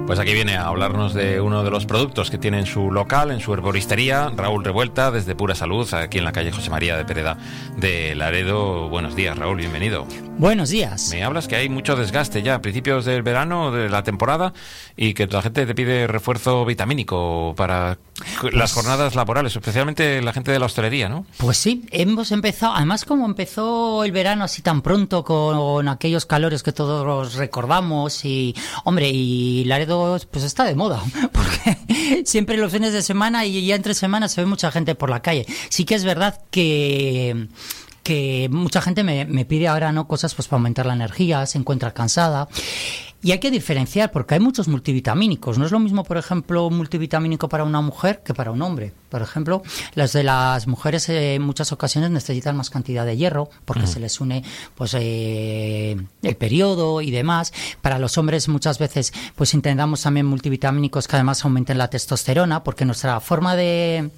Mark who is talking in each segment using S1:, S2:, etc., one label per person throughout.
S1: Pues aquí viene a hablarnos de uno de los productos que tiene en su local, en su herboristería, Raúl Revuelta, desde Pura Salud, aquí en la calle José María de Pereda de Laredo. Buenos días, Raúl, bienvenido.
S2: Buenos días.
S1: Me hablas que hay mucho desgaste ya a principios del verano, de la temporada, y que la gente te pide refuerzo vitamínico para las jornadas laborales, especialmente la gente de la hostelería, ¿no?
S2: Pues sí, hemos empezado, además como empezó el verano así tan pronto con aquellos calores que todos recordamos y, hombre, y Laredo pues está de moda, porque siempre los fines de semana y ya entre semanas se ve mucha gente por la calle. Sí que es verdad que mucha gente me pide ahora no cosas pues para aumentar la energía, se encuentra cansada. Y hay que diferenciar porque hay muchos multivitamínicos. No es lo mismo, por ejemplo, un multivitamínico para una mujer que para un hombre. Por ejemplo, las mujeres en muchas ocasiones necesitan más cantidad de hierro porque se les une pues el periodo y demás. Para los hombres muchas veces pues intentamos también multivitamínicos que además aumenten la testosterona, porque nuestra forma de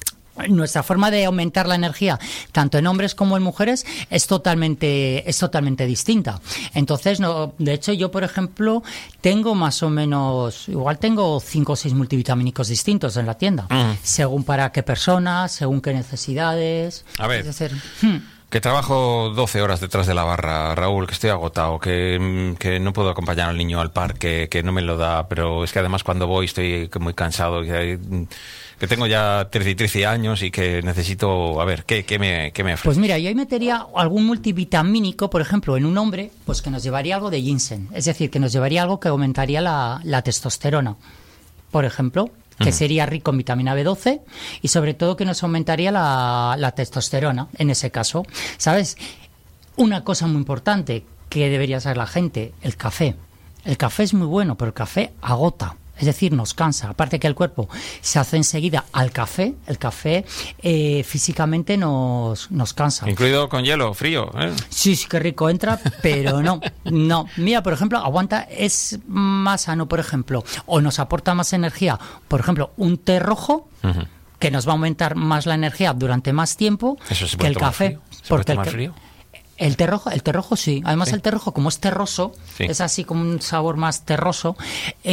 S2: aumentar la energía, tanto en hombres como en mujeres, es totalmente distinta. Entonces, no, de hecho, yo, por ejemplo, tengo más o menos, igual tengo 5 o 6 multivitamínicos distintos en la tienda, según para qué personas, según qué necesidades.
S1: A ver.
S2: Es decir,
S1: que trabajo 12 horas detrás de la barra, Raúl, que estoy agotado, que no puedo acompañar al niño al parque, que no me lo da, pero es que además cuando voy estoy muy cansado, que tengo ya 13 años y que necesito, a ver, ¿qué me ofrece?
S2: Pues mira, yo ahí metería algún multivitamínico, por ejemplo, en un hombre, pues que nos llevaría algo de ginseng, es decir, que nos llevaría algo que aumentaría la testosterona, por ejemplo, que sería rico en vitamina B12 y sobre todo que nos aumentaría la testosterona en ese caso. ¿Sabes? Una cosa muy importante que debería saber la gente, el café. El café es muy bueno, pero el café agota. Es decir, nos cansa. Aparte que el cuerpo se hace enseguida al café, el café físicamente nos cansa.
S1: Incluido con hielo, frío, ¿eh?
S2: Sí, qué rico entra, pero no. Mira, por ejemplo, aguanta, es más sano, por ejemplo, o nos aporta más energía, por ejemplo, un té rojo, que nos va a aumentar más la energía durante más tiempo que el café.
S1: ¿Se puede tomar frío?
S2: El té rojo sí. Además, sí. El té rojo, como es terroso, sí, es así como un sabor más terroso. A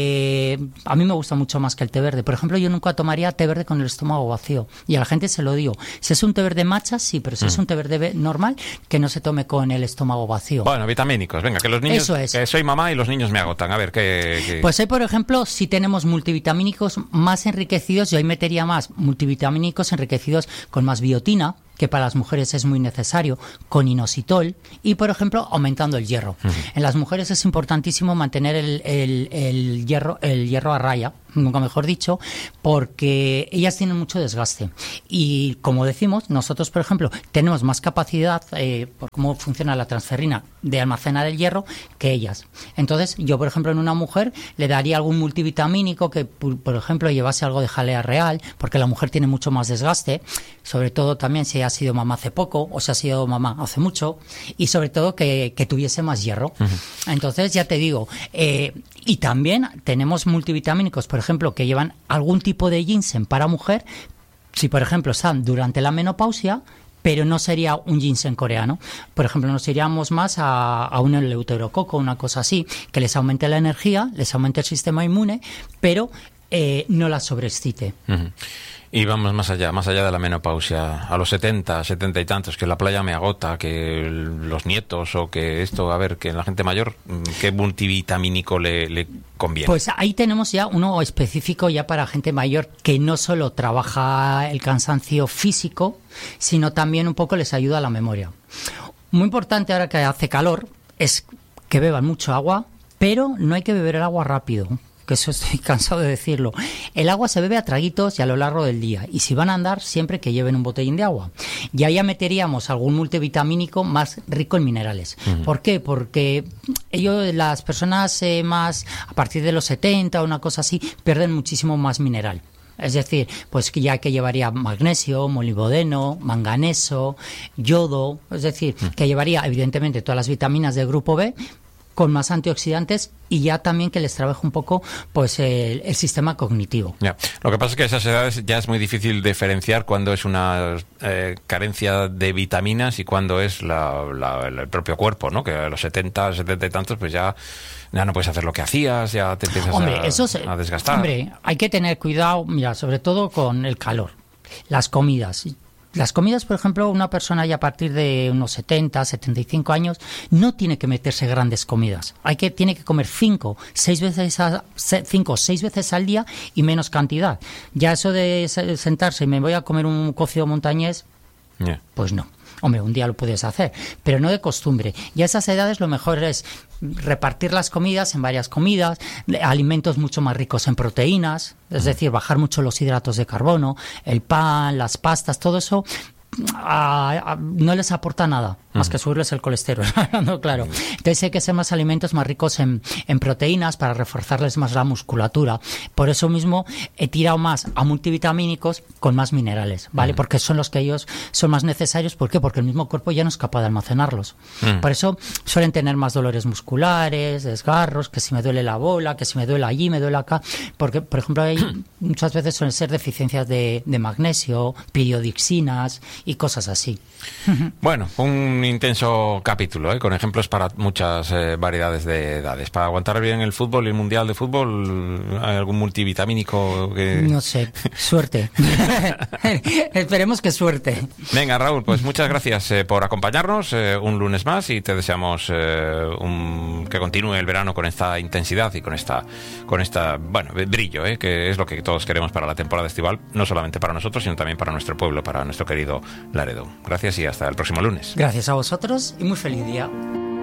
S2: mí me gusta mucho más que el té verde. Por ejemplo, yo nunca tomaría té verde con el estómago vacío. Y a la gente se lo digo. Si es un té verde matcha, sí, pero si es un té verde normal, que no se tome con el estómago vacío.
S1: Bueno, vitamínicos. Venga, que los niños...
S2: Eso es.
S1: Que soy mamá y los niños me agotan. A ver, ¿qué...?
S2: Pues ahí, por ejemplo, si tenemos multivitamínicos más enriquecidos, yo ahí metería más multivitamínicos enriquecidos con más biotina, que para las mujeres es muy necesario, con inositol y, por ejemplo, aumentando el hierro. En las mujeres es importantísimo mantener el hierro a raya, nunca mejor dicho, porque ellas tienen mucho desgaste. Y, como decimos, nosotros, por ejemplo, tenemos más capacidad, por cómo funciona la transferrina, de almacenar el hierro que ellas. Entonces, yo, por ejemplo, en una mujer le daría algún multivitamínico que, por ejemplo, llevase algo de jalea real, porque la mujer tiene mucho más desgaste, sobre todo también si ha sido mamá hace poco o si ha sido mamá hace mucho, y sobre todo que tuviese más hierro. Entonces, ya te digo, y también tenemos multivitamínicos, por ejemplo, que llevan algún tipo de ginseng para mujer, si por ejemplo están durante la menopausia, pero no sería un ginseng coreano. Por ejemplo, nos iríamos más a un eleuterococo, una cosa así, que les aumente la energía, les aumente el sistema inmune, pero no la sobreexcite.
S1: Y vamos más allá de la menopausia, a los 70 y tantos, que la playa me agota, que los nietos o que esto, a ver, que la gente mayor, ¿qué multivitamínico le conviene?
S2: Pues ahí tenemos ya uno específico ya para gente mayor que no solo trabaja el cansancio físico, sino también un poco les ayuda a la memoria. Muy importante ahora que hace calor es que beban mucho agua, pero no hay que beber el agua rápido, que eso estoy cansado de decirlo. El agua se bebe a traguitos y a lo largo del día. Y si van a andar, siempre que lleven un botellín de agua. Y ahí ya meteríamos algún multivitamínico más rico en minerales. ¿Por qué? Porque las personas más a partir de los 70 o una cosa así, pierden muchísimo más mineral. Es decir, pues ya que llevaría magnesio, molibdeno, manganeso, yodo, es decir, que llevaría evidentemente todas las vitaminas del grupo B, con más antioxidantes y ya también que les trabaje un poco pues el sistema cognitivo.
S1: Ya. Lo que pasa es que a esas edades ya es muy difícil diferenciar cuándo es una carencia de vitaminas y cuándo es el propio cuerpo, ¿no? Que a los 70 y tantos pues ya no puedes hacer lo que hacías, ya te empiezas a desgastar.
S2: Hombre, hay que tener cuidado, mira, sobre todo con el calor, las comidas. Las comidas, por ejemplo, una persona ya a partir de unos 70, 75 años no tiene que meterse grandes comidas. Tiene que comer 5 o 6 veces al día y menos cantidad. Ya eso de sentarse y me voy a comer un cocido montañés, pues no. Hombre, un día lo puedes hacer, pero no de costumbre. Y a esas edades lo mejor es repartir las comidas en varias comidas, alimentos mucho más ricos en proteínas, es decir, bajar mucho los hidratos de carbono, el pan, las pastas, todo eso no les aporta nada más que subirles el colesterol. No, claro. Entonces hay que ser más alimentos más ricos en proteínas para reforzarles más la musculatura. Por eso mismo he tirado más a multivitamínicos con más minerales, ¿vale? Porque son los que ellos son más necesarios. ¿Por qué? Porque el mismo cuerpo ya no es capaz de almacenarlos. Por eso suelen tener más dolores musculares, desgarros, que si me duele la bola, que si me duele allí, me duele acá. Porque, por ejemplo, muchas veces suelen ser deficiencias de magnesio, piridixinas y cosas así.
S1: Bueno, un intenso capítulo, con ejemplos para muchas variedades de edades. Para aguantar bien el fútbol y el Mundial de Fútbol, ¿hay algún multivitamínico que...?
S2: No sé, suerte. Esperemos que suerte.
S1: Venga, Raúl, pues muchas gracias por acompañarnos un lunes más y te deseamos que continúe el verano con esta intensidad y con esta brillo, que es lo que todos queremos para la temporada estival, no solamente para nosotros, sino también para nuestro pueblo, para nuestro querido Laredo. Gracias y hasta el próximo lunes.
S2: Gracias a vosotros y muy feliz día.